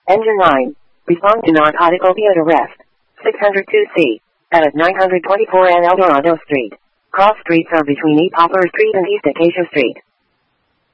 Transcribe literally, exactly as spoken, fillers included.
Engine nine. Respond to narcotic opiate arrest. six oh two C. At nine twenty-four and El Dorado Street. Cross streets are between East Poplar Street and East Acacia Street.